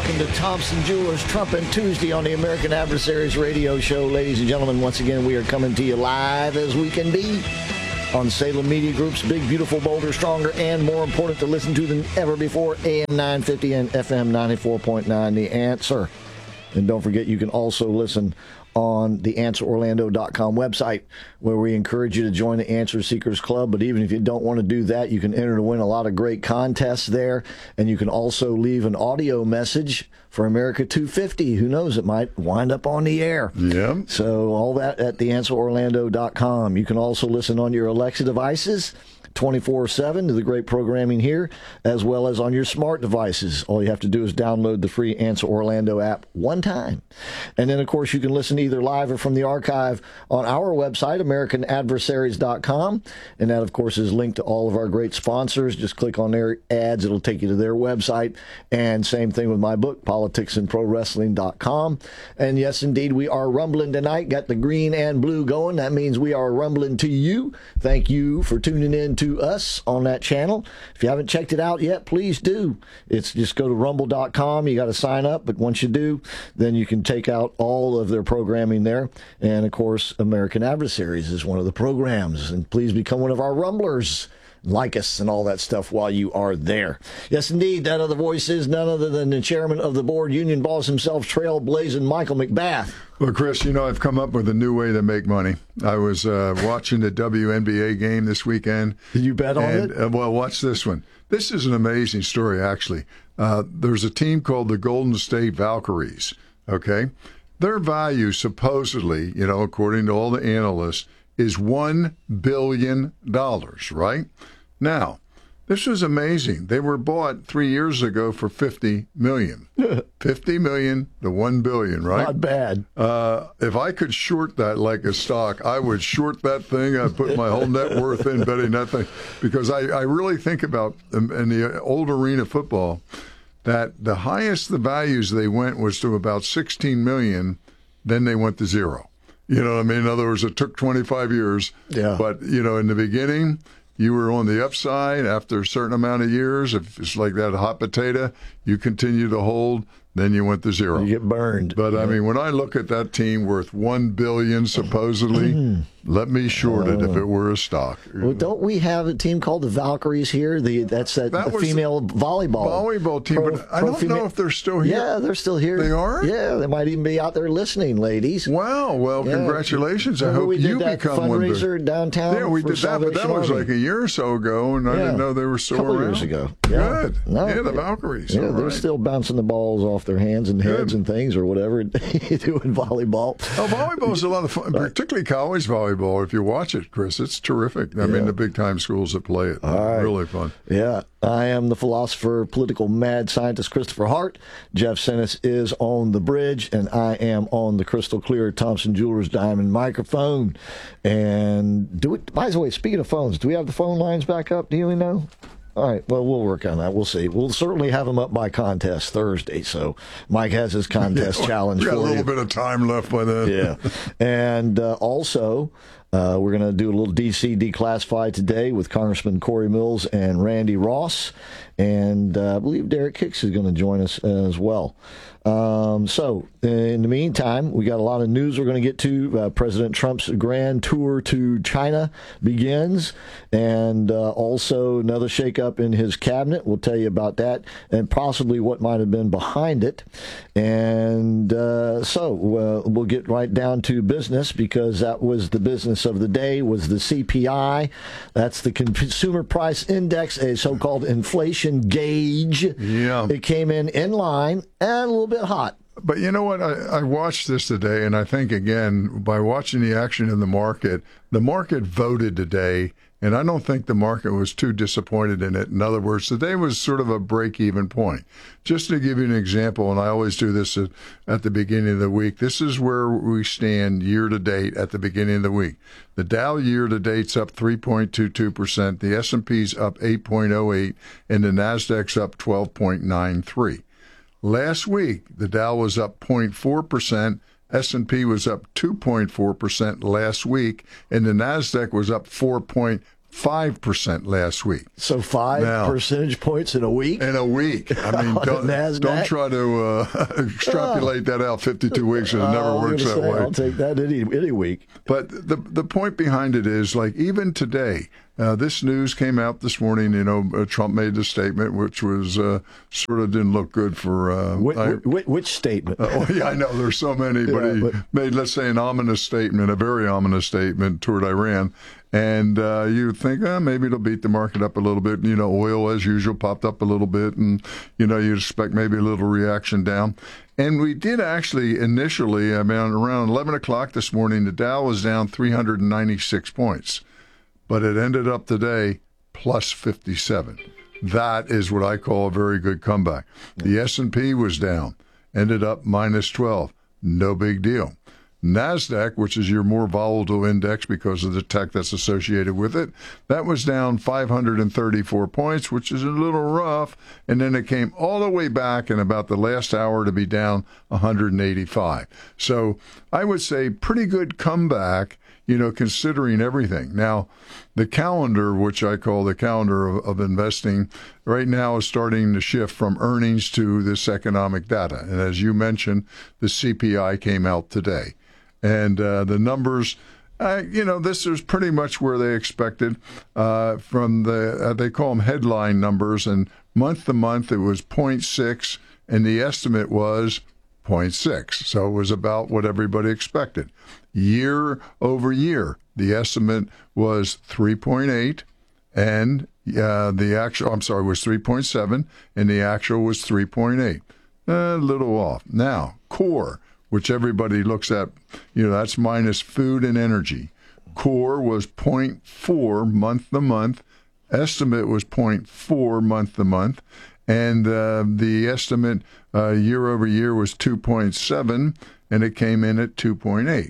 welcome to Thompson Jewelers Trumpet Tuesday on the American Adversaries radio show. Ladies and gentlemen, once again, we are coming to you live as we can be on Salem Media Group's big, beautiful, bolder, stronger, and more important to listen to than ever before, AM 950 and FM 94.9, The Answer. And don't forget, you can also listen on the AnswerOrlando.com website, where we encourage you to join the Answer Seekers Club. But even if you don't want to do that, you can enter to win a lot of great contests there. And you can also leave an audio message for America 250. Who knows, it might wind up on the air. Yeah. So all that at the AnswerOrlando.com. You can also listen on your Alexa devices 24/7 to the great programming here, as well as on your smart devices. All you have to do is download the free Answer Orlando app one time. And then, of course, you can listen either live or from the archive on our website, AmericanAdversaries.com. And that, of course, is linked to all of our great sponsors. Just click on their ads. It'll take you to their website. And same thing with my book, PoliticsandProWrestling.com. And yes, indeed, we are rumbling tonight. Got the green and blue going. That means we are rumbling to you. Thank you for tuning in to us on that channel. If you haven't checked it out yet, please do. It's just go to rumble.com. You got to sign up, but once you do, then you can take out all of their programming there. And of course, American Adversaries is one of the programs. And please become one of our rumblers. Like us and all that stuff while you are there. Yes, indeed, that other voice is none other than the chairman of the board, union boss himself, trailblazing Michael McBath. Well, Chris, you know, I've come up with a new way to make money. I was watching the WNBA game this weekend. Did you bet on it? Well, watch this one. This is an amazing story, actually. There's a team called the Golden State Valkyries, okay? Their value, supposedly, you know, according to all the analysts, is $1 billion, right? Now, this was amazing. They were bought 3 years ago for $50 million. $50 million to $1 billion, right? Not bad. If I could short that like a stock, I would short that thing. I'd put my whole net worth in betting that thing. Because I really think about, in the old arena football, that the highest the values they went was to about $16 million, then they went to zero. You know what I mean? In other words, it took 25 years. Yeah. But, you know, in the beginning, you were on the upside. After a certain amount of years, if it's like that hot potato, you continue to hold, then you went to zero. You get burned. But, I mean, when I look at that team worth $1 billion, supposedly, let me short it if it were a stock. Well, don't we have a team called the Valkyries here? That's the female volleyball team, but I don't know if they're still here. Yeah, they're still here. They are? Yeah, they might even be out there listening, ladies. Wow. Well, congratulations. I hope you become one. Fundraiser downtown. Yeah, we did that, but that was like a year or so ago, and I didn't know they were still around. A couple years ago. Yeah. Good. No, yeah, the Valkyries. Yeah, they're still bouncing the balls off their hands and heads and things or whatever you do in volleyball. Oh, volleyball is a lot of fun, particularly college volleyball. If you watch it, Chris, it's terrific. I mean, the big-time schools that play it. Really fun. Yeah. I am the philosopher, political mad scientist Christopher Hart. Jeff Sennis is on the bridge, and I am on the crystal clear Thompson Jewelers Diamond microphone. And by the way, speaking of phones, do we have the phone lines back up? Do you know? All right, well, we'll work on that. We'll see. We'll certainly have them up by contest Thursday, so Mike has his contest challenge for you. We got a little bit of time left by then. Yeah. And also, we're going to do a little DC Declassified today with Congressman Corey Mills and Randy Ross. And I believe Derek Hicks is going to join us as well. So, in the meantime, we got a lot of news we're going to get to. President Trump's grand tour to China begins, and also another shakeup in his cabinet. We'll tell you about that, and possibly what might have been behind it. And so, we'll get right down to business, because that was the business of the day, was the CPI. That's the Consumer Price Index, a so-called inflation gauge. Yeah. It came in line and a little bit hot. But you know what? I watched this today, and I think, again, by watching the action in the market voted today, and I don't think the market was too disappointed in it. In other words, today was sort of a break-even point. Just to give you an example, and I always do this at the beginning of the week, this is where we stand year-to-date at the beginning of the week. The Dow year-to-date's up 3.22%, the S&P's up 8.08%, and the NASDAQ's up 12.93%. Last week, the Dow was up 0.4%, S&P was up 2.4% last week, and the NASDAQ was up 4.5%. 5% last week. So 5 percentage points in a week? In a week. I mean, don't try to extrapolate that out 52 weeks. It never works that way. I'll take that any week. But the point behind it is, like, even today, this news came out this morning. Trump made the statement, which was sort of didn't look good for. Which statement? I know there's so many, but he made, let's say, an ominous statement, a very ominous statement toward Iran. And you think, maybe it'll beat the market up a little bit. Oil, as usual, popped up a little bit, and you expect maybe a little reaction down. And we did actually initially, around 11 o'clock this morning, the Dow was down 396 points. But it ended up today plus 57. That is what I call a very good comeback. The S&P was down, ended up minus 12. No big deal. NASDAQ, which is your more volatile index because of the tech that's associated with it, that was down 534 points, which is a little rough. And then it came all the way back in about the last hour to be down 185. So I would say pretty good comeback, considering everything. Now, the calendar, which I call the calendar of investing, right now is starting to shift from earnings to this economic data. And as you mentioned, the CPI came out today. And the numbers, this is pretty much where they expected from they call them headline numbers. And month to month, it was 0.6, and the estimate was 0.6. So it was about what everybody expected. Year over year, the estimate was 3.8, and the actual, was 3.7, and the actual was 3.8. A little off. Now, core, which everybody looks at, that's minus food and energy. Core was 0.4 month to month. Estimate was 0.4 month to month. And the estimate year over year was 2.7, and it came in at 2.8.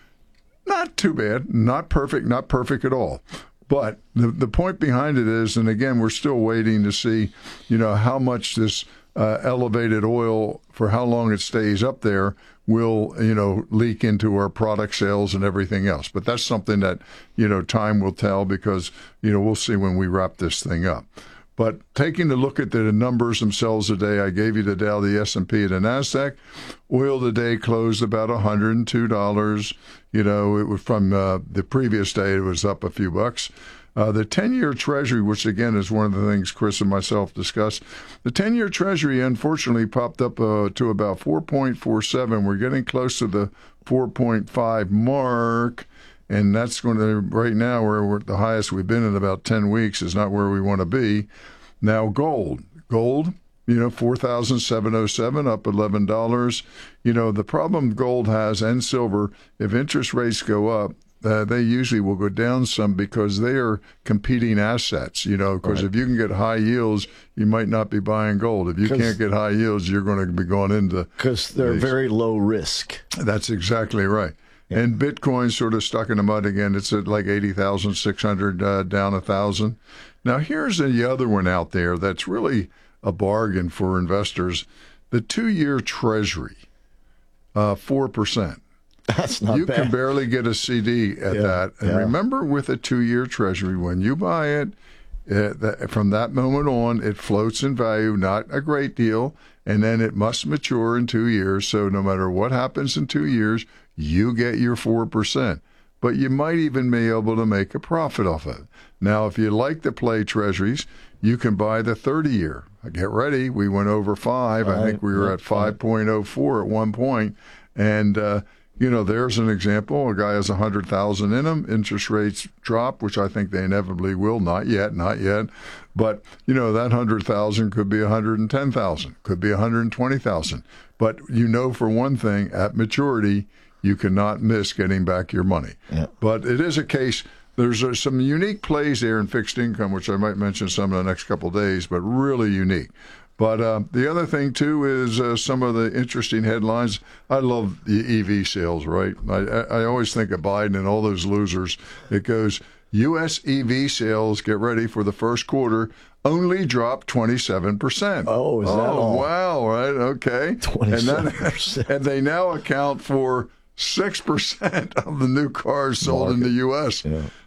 Not too bad. Not perfect at all. But the point behind it is, and again, we're still waiting to see, how much this elevated oil, for how long it stays up there, will, leak into our product sales and everything else. But that's something that, time will tell, because, we'll see when we wrap this thing up. But taking a look at the numbers themselves today, I gave you the Dow, the S&P, and the NASDAQ. Oil today closed about $102. It was from the previous day, it was up a few bucks. The 10-year Treasury, which again is one of the things Chris and myself discussed, the 10-year Treasury unfortunately popped up to about 4.47. We're getting close to the 4.5 mark. And that's going to, right now, where we're at the highest we've been in about 10 weeks, is not where we want to be. Now, gold, 4,707, up $11. The problem gold has, and silver, if interest rates go up, they usually will go down some, because they are competing assets, because if you can get high yields, you might not be buying gold. If you can't get high yields, you're going to be going into... Because they're very low risk. That's exactly right. Yeah. And Bitcoin's sort of stuck in the mud again. It's at like 80,600, down 1,000. Now, here's the other one out there that's really a bargain for investors. The 2-year Treasury, 4%. That's not you bad. You can barely get a CD at that. And remember, with a 2-year Treasury, when you buy it, from that moment on, it floats in value, not a great deal, and then it must mature in 2 years. So no matter what happens in 2 years, you get your 4%. But you might even be able to make a profit off it. Now, if you like to play treasuries, you can buy the 30-year. Get ready. We went over 5. I think we were at 5.04 at one point. And, there's an example. A guy has 100,000 in him. Interest rates drop, which I think they inevitably will. Not yet. But, that 100,000 could be 110,000, could be 120,000. But for one thing, at maturity, you cannot miss getting back your money. Yeah. But it is a case, there's some unique plays there in fixed income, which I might mention some in the next couple of days, but really unique. But the other thing, too, is some of the interesting headlines. I love the EV sales, right? I always think of Biden and all those losers. It goes, U.S. EV sales, get ready for the first quarter, only dropped 27%. Oh, is that all? Wow, right, okay. 27%. And they now account for 6% of the new cars sold in the U.S. Yeah.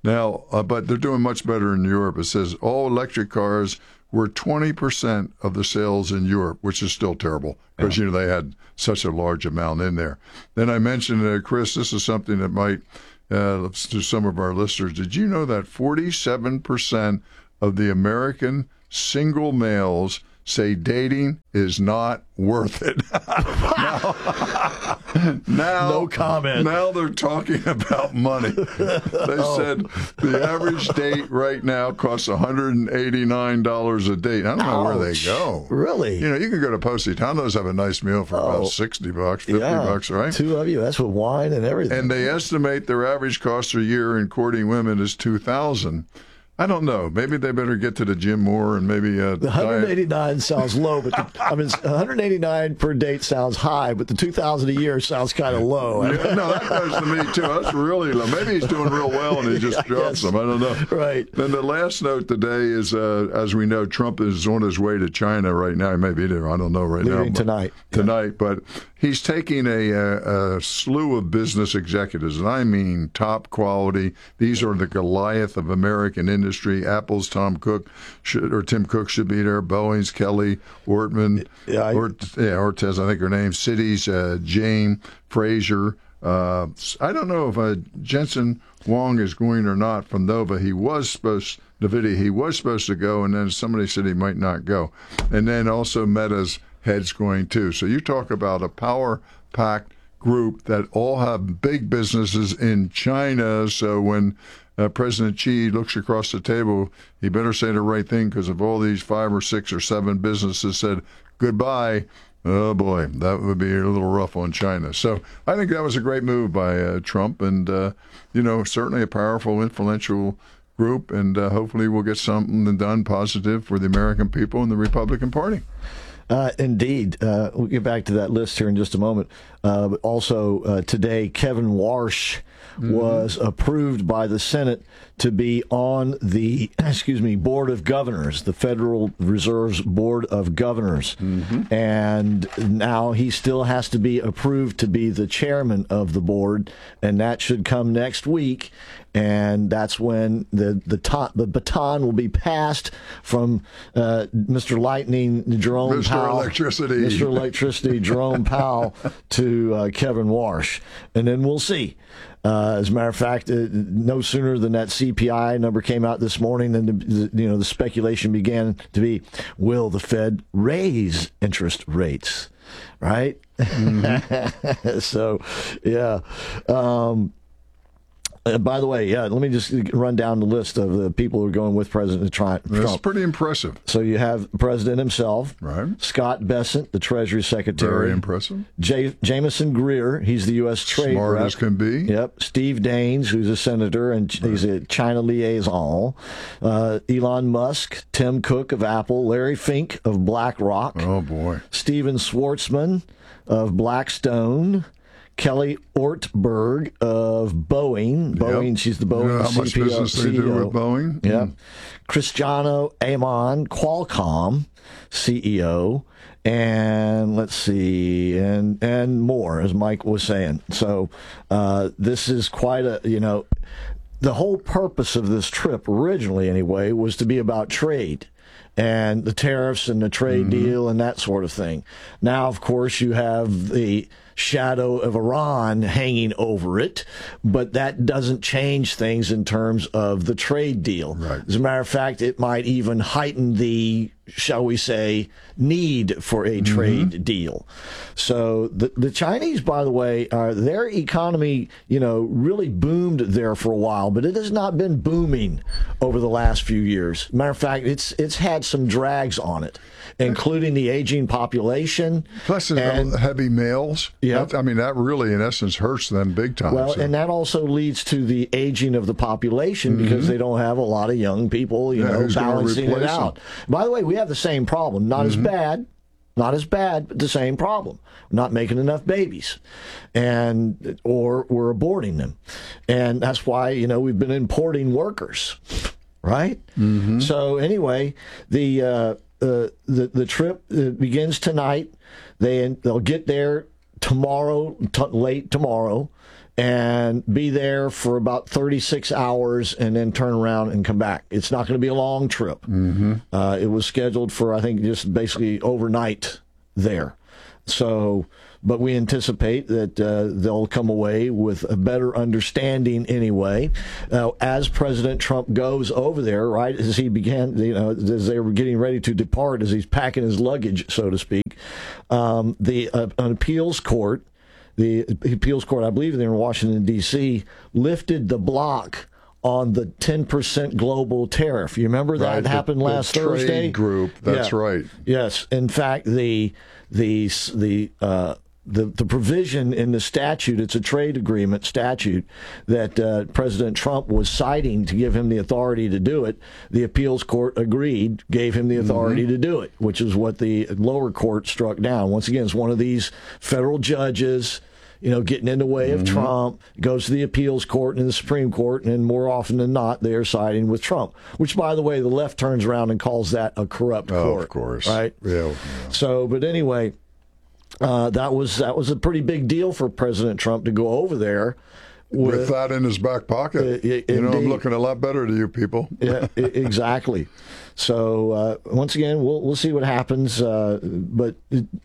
Now, but they're doing much better in Europe. It says all electric cars were 20% of the sales in Europe, which is still terrible because, they had such a large amount in there. Then I mentioned, Chris, this is something that might, to some of our listeners, did you know that 47% of the American single males say dating is not worth it? now, no comment. Now they're talking about money. They said the average date right now costs $189 a date. I don't know where they go. Really? You can go to Positano's, have a nice meal for about $60, $50, right? Two of you. That's with wine and everything. And they estimate their average cost a year in courting women is $2,000. I don't know. Maybe they better get to the gym more and maybe the 189 sounds low, but 189 per date sounds high, but the 2,000 a year sounds kind of low. Yeah, no, that does to me too. That's really low. Maybe he's doing real well and he just drops them. I don't know. Right. Then the last note today is, as we know, Trump is on his way to China right now. He may be there. I don't know right Leaving now. Tonight, but he's taking a slew of business executives, and I mean top quality. These are the Goliath of American industry. Apple's Tim Cook should be there. Boeing's Kelly Ortman, Ortez, I think her name. Citi's Jane Fraser. I don't know if Jensen Huang is going or not from Nova. He was supposed to go, and then somebody said he might not go. And then also Meta's head's going too. So you talk about a power-packed group that all have big businesses in China. So when President Xi looks across the table, he better say the right thing, because if all these 5 or 6 or 7 businesses said goodbye, oh boy, that would be a little rough on China. So I think that was a great move by Trump, and certainly a powerful, influential group, and hopefully we'll get something done positive for the American people and the Republican Party. Indeed. We'll get back to that list here in just a moment. But also today, Kevin Warsh was approved by the Senate to be on the, Board of Governors, the Federal Reserve's Board of Governors. And now he still has to be approved to be the chairman of the board, and that should come next week. And that's when the baton will be passed from Mr. Lightning Jerome Powell, Mr. Electricity Jerome Powell, to Kevin Warsh, and then we'll see. As a matter of fact, no sooner than that CPI number came out this morning, than the speculation began to be: will the Fed raise interest rates? Right. So, yeah. By the way, let me just run down the list of the people who are going with President Trump. That's pretty impressive. So you have the President himself, right? Scott Bessent, the Treasury Secretary. Very impressive. Jameson Greer, he's the U.S. Trade Smart Rep. as can be. Yep. Steve Daines, who's a senator, and he's a China liaison. Elon Musk, Tim Cook of Apple, Larry Fink of BlackRock. Oh, boy. Steven Schwartzman of Blackstone. Kelly Ortberg of Boeing. Boeing, she's the Boeing how much CPO, business they do with Boeing? Yeah. Cristiano Amon, Qualcomm CEO, and let's see, and more, as Mike was saying. So this is quite a, the whole purpose of this trip originally, anyway, was to be about trade and the tariffs and the trade deal and that sort of thing. Now, of course, you have the shadow of Iran hanging over it, but that doesn't change things in terms of the trade deal. Right. As a matter of fact, it might even heighten the, shall we say, need for a trade deal. So the Chinese, by the way, their economy, really boomed there for a while, but it has not been booming over the last few years. Matter of fact, it's had some drags on it, including the aging population. Plus, heavy males. Yeah. That really, in essence, hurts them big time. Well, and that also leads to the aging of the population because they don't have a lot of young people, balancing it out. By the way, we have the same problem. Not as bad, but the same problem. We're not making enough babies, or we're aborting them. And that's why, we've been importing workers, right? So anyway, the trip begins tonight. They'll get there tomorrow, late tomorrow, and be there for about 36 hours and then turn around and come back. It's not going to be a long trip. Mm-hmm. It was scheduled for, I think, just basically overnight there. So, but we anticipate that they'll come away with a better understanding anyway. As President Trump goes over there, right, as he began, as they were getting ready to depart, as he's packing his luggage, so to speak, an appeals court, I believe they're in Washington, D.C., lifted the block on the 10% global tariff. You remember that happened last Thursday? Trade group, that's right. Yes. In fact, the provision in the statute, it's a trade agreement statute that President Trump was citing to give him the authority to do it. The appeals court agreed, gave him the authority to do it, which is what the lower court struck down. Once again, it's one of these federal judges, getting in the way of Trump, goes to the appeals court and the Supreme Court, and more often than not, they are siding with Trump, which, by the way, the left turns around and calls that a corrupt court. Of course. Right? Yeah. So, but anyway, that was a pretty big deal for President Trump to go over there. With that in his back pocket. I'm looking a lot better to you people. Yeah, exactly. So once again, we'll see what happens. But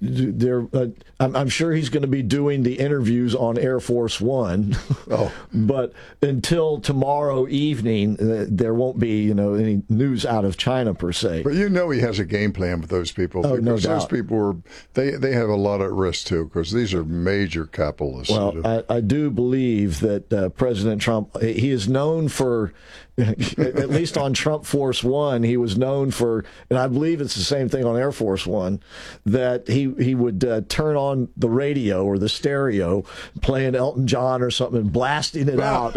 I'm sure he's going to be doing the interviews on Air Force One. Oh. But until tomorrow evening, there won't be any news out of China per se. But he has a game plan with those people. Oh, because no doubt. Those people they have a lot at risk too, because these are major capitalists. Well, I do believe that President Trump, he is known for, at least on Trump Force One, he was known for, and I believe it's the same thing on Air Force One, that he would turn on the radio or the stereo, playing Elton John or something, and blasting it out.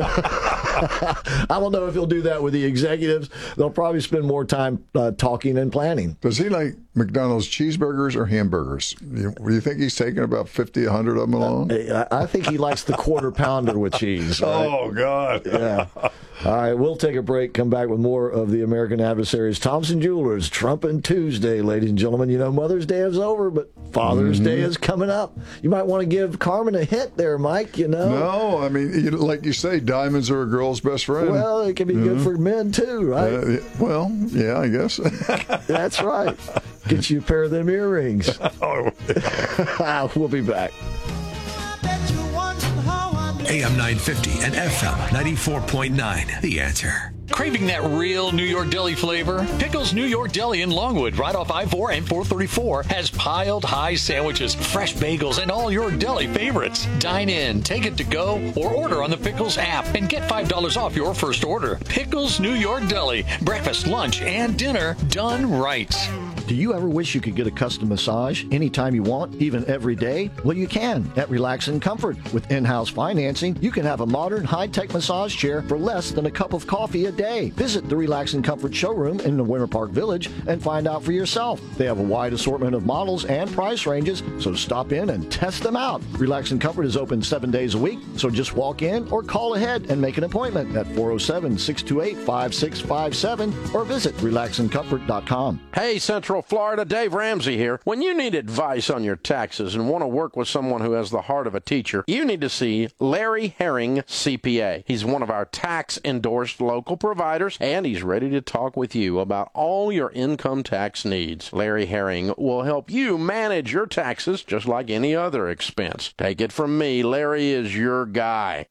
I don't know if he'll do that with the executives. They'll probably spend more time talking and planning. Does he like McDonald's cheeseburgers or hamburgers? Do you think he's taking about 50, 100 of them along? I think he likes the quarter pounder with cheese. Right? Oh, God. Yeah. All right, we'll take a break, come back with more of the American Adversaries. Thompson Jewelers, Trumpin' Tuesday, ladies and gentlemen. Mother's Day is over, but Father's Day is coming up. You might want to give Carmen a hint there, Mike, No, I mean, like you say, diamonds are a girl's best friend. Well, it can be good for men, too, right? Well, yeah, I guess. That's right. Get you a pair of them earrings. We'll be back. AM 950 and FM 94.9. The Answer. Craving that real New York deli flavor? Pickles New York Deli in Longwood, right off I-4 and 434, has piled high sandwiches, fresh bagels, and all your deli favorites. Dine in, take it to go, or order on the Pickles app and get $5 off your first order. Pickles New York Deli. Breakfast, lunch, and dinner done right. Do you ever wish you could get a custom massage anytime you want, even every day? Well, you can at Relax and Comfort. With in-house financing, you can have a modern, high-tech massage chair for less than a cup of coffee a day. Visit the Relax and Comfort showroom in the Winter Park Village and find out for yourself. They have a wide assortment of models and price ranges, so stop in and test them out. Relax and Comfort is open 7 days a week, so just walk in or call ahead and make an appointment at 407-628-5657 or visit relaxandcomfort.com. Hey, Central Florida, Dave Ramsey here. When you need advice on your taxes and want to work with someone who has the heart of a teacher, you need to see Larry Herring, CPA. He's one of our tax-endorsed local providers, and he's ready to talk with you about all your income tax needs. Larry Herring will help you manage your taxes just like any other expense. Take it from me, Larry is your guy.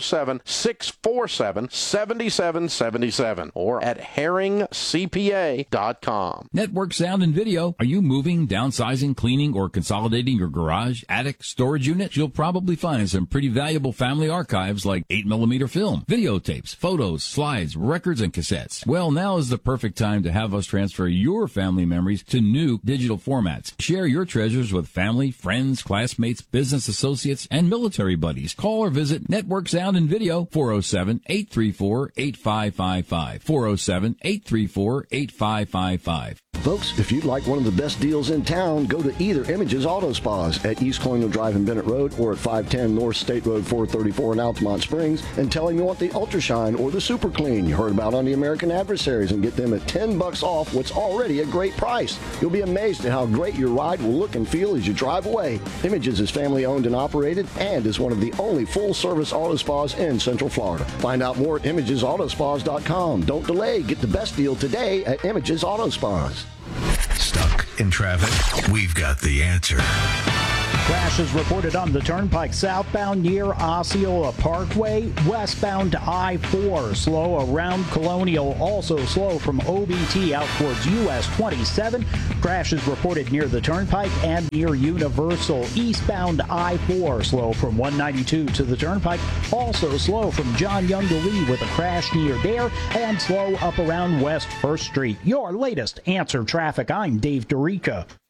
407-647-7777 or at herringcpa.com. Network Sound and Video. Are you moving, downsizing, cleaning, or consolidating your garage, attic, storage unit? You'll probably find some pretty valuable family archives like 8mm film, videotapes, photos, slides, records, and cassettes. Well, now is the perfect time to have us transfer your family memories to new digital formats. Share your treasures with family, friends, classmates, business associates, and military buddies. Call or visit Network Sound and Video, 407-834-8555. 407-834-8555. Folks, if you'd like one of the best deals in town, go to either Images Auto Spas at East Colonial Drive in Bennett Road or at 510 North State Road 434 in Altamont Springs and tell them you want the Ultra Shine or the Super Clean you heard about on the American Adversaries and get them at $10 off what's already a great price. You'll be amazed at how great your ride will look and feel as you drive away. Images is family owned and operated and is one of the only full-service auto spas in Central Florida. Find out more at ImagesAutospas.com. Don't delay. Get the best deal today at Images Auto Spas. Stuck in traffic? We've got the answer. Crashes reported on the Turnpike southbound near Osceola Parkway, westbound to I-4, slow around Colonial, also slow from OBT out towards US 27. Crashes reported near the Turnpike and near Universal, eastbound I-4, slow from 192 to the Turnpike, also slow from John Young to Lee with a crash near there, and slow up around West 1st Street. Your latest Answer Traffic. I'm Dave DeRica.